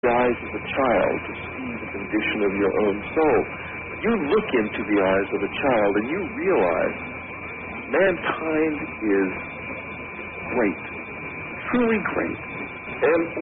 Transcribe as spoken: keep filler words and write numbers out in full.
the eyes of a child to see the condition of your own soul. You look into the eyes of a child and you realize mankind is great, truly great. And